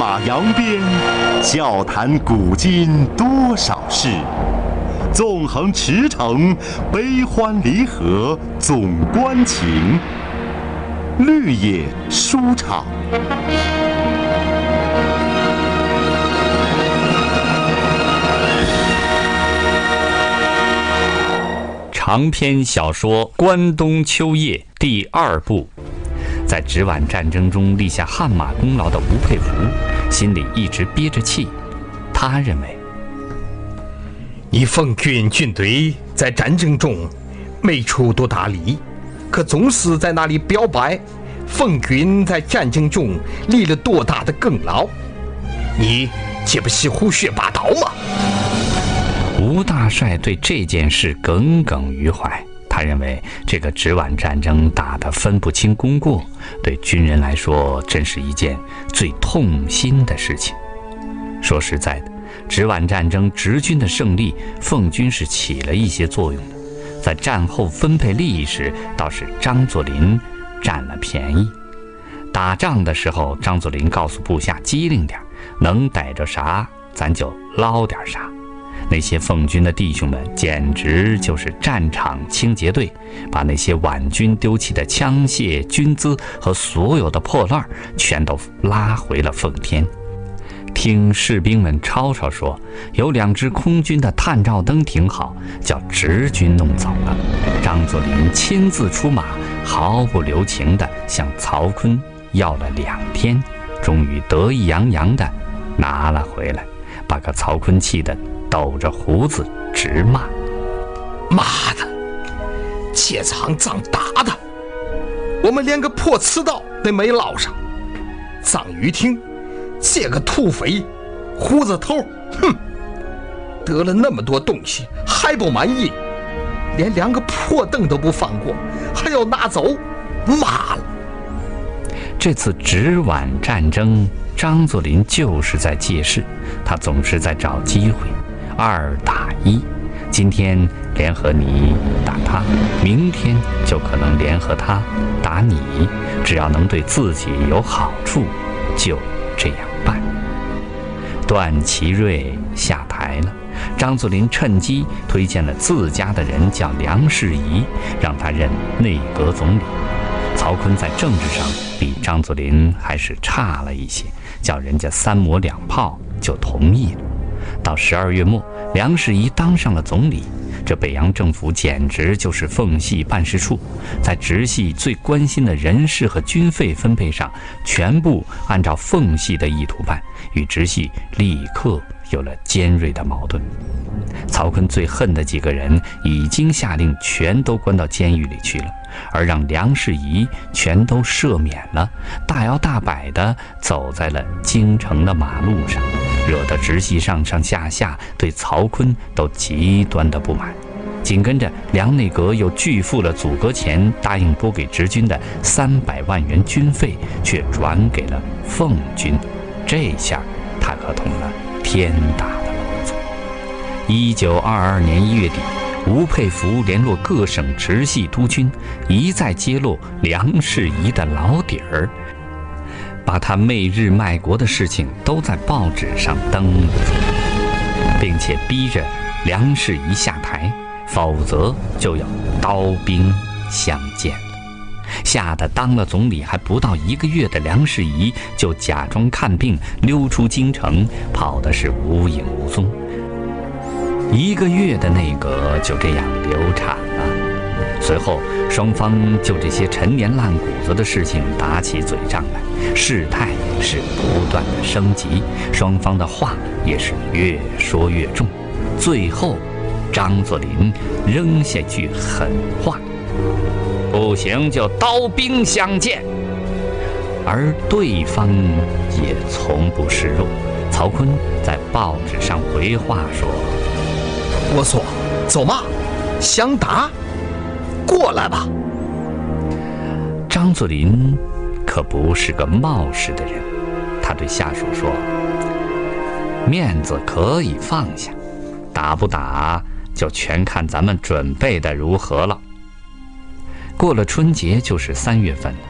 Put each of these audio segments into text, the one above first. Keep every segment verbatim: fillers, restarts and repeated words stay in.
马扬鞭，笑谈古今多少事。纵横驰骋，悲欢离合总关情。绿野书场。 长篇小说《关东秋夜》第二部。在直皖战争中立下汗马功劳的吴佩孚心里一直憋着气。他认为， 你奉军军队在战争中没出多大力，可总是在那里表白奉军在战争中立了多大的功劳，你岂不是胡说八道吗？ 吴大帅对这件事耿耿于怀，他认为这个直皖战争打得分不清功过，对军人来说真是一件最痛心的事情。说实在的，直皖战争直军的胜利，奉军是起了一些作用的。在战后分配利益时，倒是张作霖占了便宜。打仗的时候，张作霖告诉部下机灵点，能逮着啥咱就捞点啥。那些奉军的弟兄们简直就是战场清洁队，把那些皖军丢弃的枪械、军资和所有的破烂全都拉回了奉天。听士兵们吵吵说，有两只空军的探照灯挺好，叫直军弄走了。张作霖亲自出马，毫不留情地向曹锟要了两天，终于得意洋洋地拿了回来，把个曹锟气得抖着胡子直骂： 妈的，这场仗打的我们连个破刺刀都没捞上。张雨婷这个土匪胡子头，哼，得了那么多东西还不满意，连两个破灯都不放过，还要拿走，妈了！ 这次直皖战争，张作霖就是在借势，他总是在找机会，二打一。今天联合你打他，明天就可能联合他打你，只要能对自己有好处，就这样办。段祺瑞下台了，张作霖趁机推荐了自家的人，叫梁士仪，让他任内阁总理。曹锟在政治上比张作霖还是差了一些，叫人家三磨两泡就同意了。到十二月末，梁士仪当上了总理。这北洋政府简直就是奉系办事处，在直系最关心的人事和军费分配上，全部按照奉系的意图办，与直系立刻有了尖锐的矛盾。曹锟最恨的几个人已经下令全都关到监狱里去了，而让梁士仪全都赦免了，大摇大摆地走在了京城的马路上，惹得直系上上下下对曹锟都极端的不满。紧跟着，梁内阁又拒付了阻隔前答应拨给直军的三百万元军费，却转给了奉军。这下他可捅了天大的娄子。一九二二年一月底，吴佩孚联络各省直系督军，一再揭露梁士仪的老底儿，把他媚日卖国的事情都在报纸上登了出来，并且逼着梁士仪下台，否则就要刀兵相见了。吓得当了总理还不到一个月的梁士仪，就假装看病溜出京城，跑的是无影无踪。一个月的内阁就这样流产了。随后双方就这些陈年烂谷子的事情打起嘴仗来，事态是不断的升级，双方的话也是越说越重。最后张作霖扔下句狠话：不行就刀兵相见。而对方也从不示弱。曹锟在报纸上回话说： 我说走嘛，想打过来吧。 张作霖可不是个冒失的人，他对下属说：面子可以放下，打不打就全看咱们准备的如何了。过了春节就是三月份了，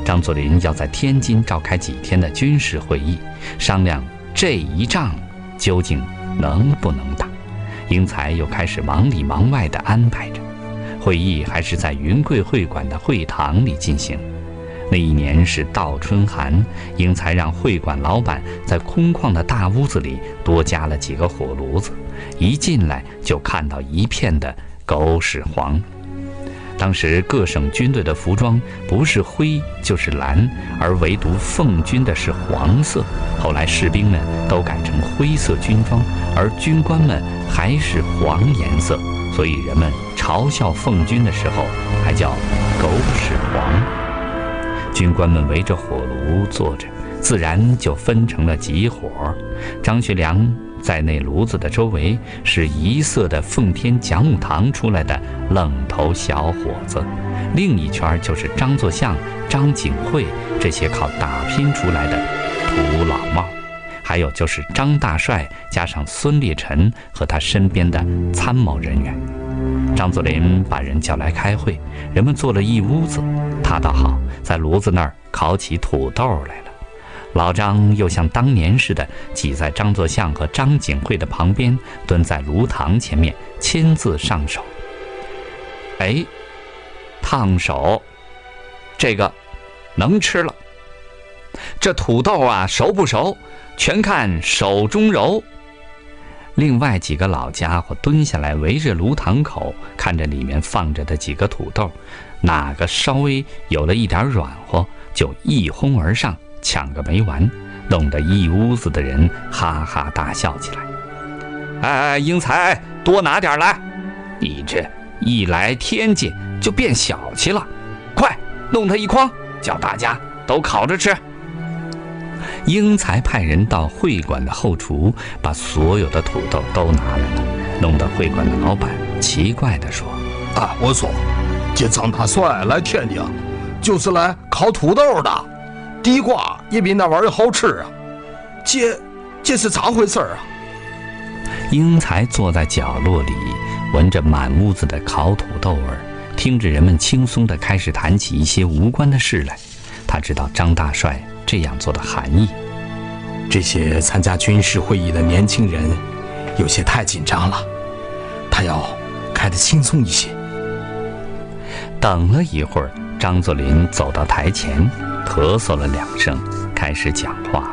张作霖要在天津召开几天的军事会议，商量这一仗究竟能不能打。英才又开始忙里忙外地安排着。会议还是在云贵会馆的会堂里进行。那一年是倒春寒，英才让会馆老板在空旷的大屋子里多加了几个火炉子，一进来就看到一片的狗屎黄。当时各省军队的服装不是灰就是蓝，而唯独奉军的是黄色。后来士兵们都改成灰色军装，而军官们还是黄颜色，所以人们嘲笑奉军的时候还叫狗屎黄。军官们围着火炉坐着，自然就分成了几伙。张学良在那炉子的周围是一色的奉天讲武堂出来的愣头小伙子，另一圈就是张作相、张景惠这些靠打拼出来的土老帽，还有就是张大帅加上孙烈臣和他身边的参谋人员。张作霖把人叫来开会，人们坐了一屋子，他倒好，在炉子那儿烤起土豆来了。老张又像当年似的挤在张作相和张景惠的旁边，蹲在炉膛前面亲自上手。哎，烫手，这个能吃了。这土豆啊，熟不熟，全看手中揉。另外几个老家伙蹲下来围着炉膛口，看着里面放着的几个土豆，哪个稍微有了一点软和，就一哄而上抢个没完，弄得一屋子的人哈哈大笑起来。哎哎，英才，多拿点来！你这一来天津就变小气了，快弄他一筐，叫大家都烤着吃。英才派人到会馆的后厨，把所有的土豆都拿来了，弄得会馆的老板奇怪地说： 啊，我说这张大帅来天津就是来烤土豆的，地瓜也比那玩意儿好吃啊，这这是咋回事啊？ 英才坐在角落里，闻着满屋子的烤土豆味儿，听着人们轻松地开始谈起一些无关的事来。他知道张大帅这样做的含义。 这些参加军事会议的年轻人有些太紧张了，他要开得轻松一些。 等了一会儿，张作霖走到台前，咳嗽了两声，开始讲话。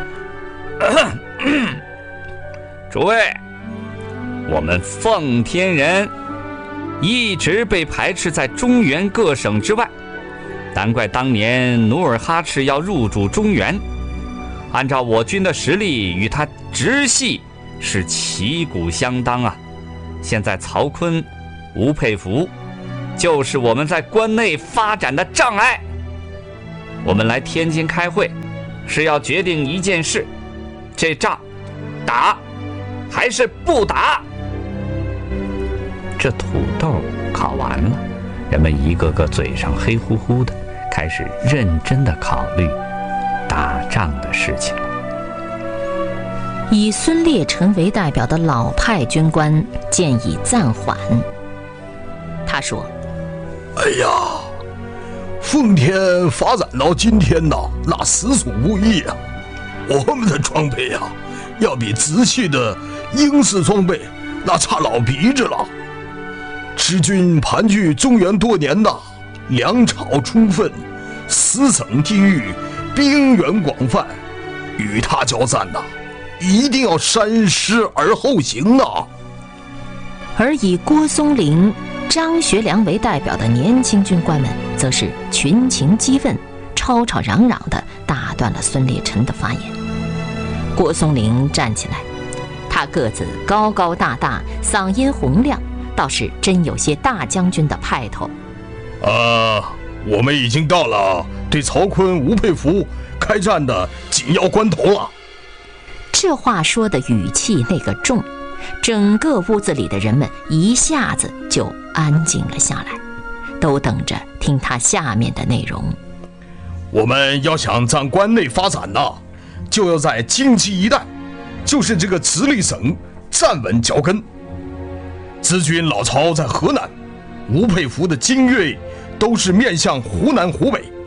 诸位，我们奉天人一直被排斥在中原各省之外，难怪当年努尔哈赤要入主中原。按照我军的实力，与他直系是旗鼓相当啊。现在曹锟、吴佩孚就是我们在关内发展的障碍。我们来天津开会，是要决定一件事：这仗打还是不打？这土豆烤完了，人们一个个嘴上黑乎乎的，开始认真地考虑打仗的事情了。 以孙烈臣为代表的老派军官建议暂缓。他说： 哎呀，奉天发展到今天呢，那实属不易啊！我们的装备啊，要比直系的英式装备那差老鼻子了。赤军盘踞中原多年呐，粮草充分，十省地域兵源广泛，与他交战呐，一定要三思而后行啊！ 而以郭松龄、张学良为代表的年轻军官们，则是群情激愤，吵吵嚷嚷地打断了孙烈臣的发言。郭松龄站起来，他个子高高大大，嗓音洪亮，倒是真有些大将军的派头。 呃，我们已经到了对曹锟、吴佩孚开战的紧要关头了。 这话说的语气那个重，整个屋子里的人们一下子就安静了下来，都等着听他下面的内容。 我们要想在关内发展呢，就要在京畿一带，就是这个直隶省站稳脚跟。直军老巢在河南，吴佩孚的精锐都是面向湖南湖北，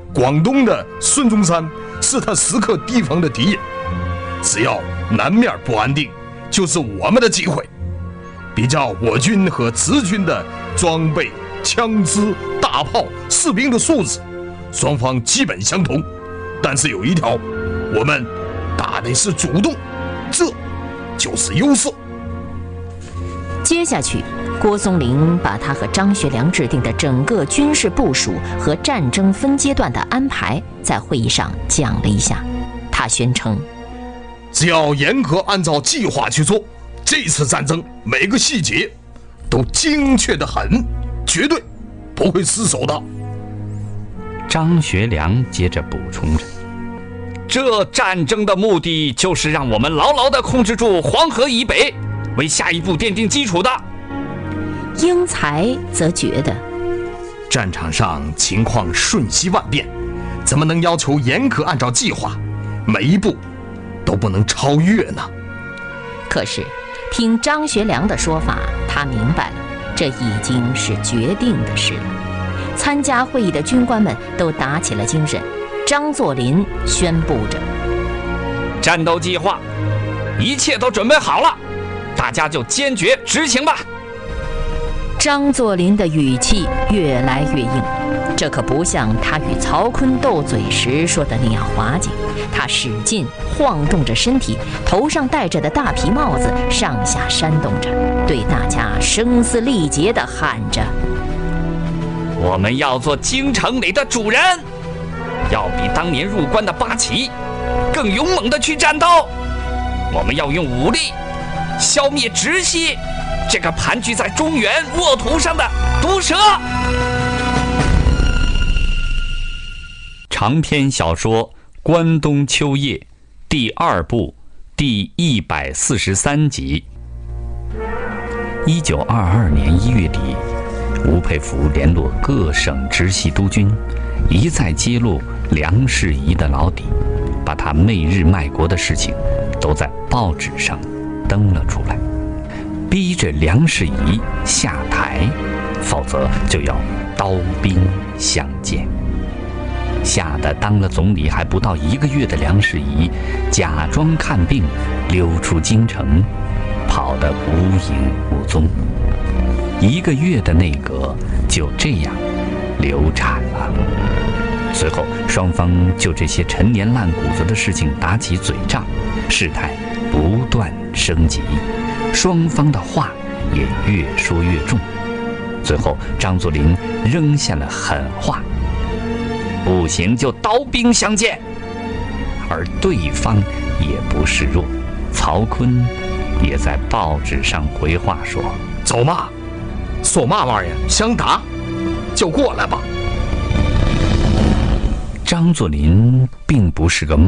广东的孙中山是他时刻提防的敌人。只要南面不安定，就是我们的机会。比较我军和直军的装备、枪支、大炮、士兵的素质，双方基本相同，但是有一条，我们打的是主动，这就是优势。 接下去，郭松龄把他和张学良制定的整个军事部署和战争分阶段的安排，在会议上讲了一下。他宣称， 只要严格按照计划去做，这次战争每个细节都精确得很，绝对不会失手的。 张学良接着补充着，这战争的目的就是让我们牢牢地控制住黄河以北，为下一步奠定基础的。 英才则觉得， 战场上情况瞬息万变，怎么能要求严格按照计划，每一步都不能超越呢？ 可是听张学良的说法，他明白了，这已经是决定的事了。参加会议的军官们都打起了精神。张作霖宣布着， 战斗计划一切都准备好了，大家就坚决执行吧。 张作霖的语气越来越硬，这可不像他与曹锟斗嘴时说的那样滑稽。他使劲晃动着身体，头上戴着的大皮帽子上下扇动着，对大家声嘶力竭地喊着， 我们要做京城里的主人，要比当年入关的八旗更勇猛地去战斗。我们要用武力消灭直系这个盘踞在中原沃土上的毒蛇。长篇小说《关东秋夜》第二部第一百四十三集。一九二二年一月底，吴佩孚联络各省直系督军，一再揭露梁士仪的老底，把他媚日卖国的事情都在报纸上登了出来，逼着梁士仪下台，否则就要刀兵相见。吓得当了总理还不到一个月的梁士仪，假装看病溜出京城，跑得无影无踪。一个月的内阁就这样流产了。随后双方就这些陈年烂谷子的事情打起嘴仗，事态不断升级，双方的话也越说越重。最后张作霖扔下了狠话，不行就刀兵相见。而对方也不示弱，曹锟也在报纸上回话说， 走嘛，说嘛玩意儿，想打就过来吧。 张作霖并不是个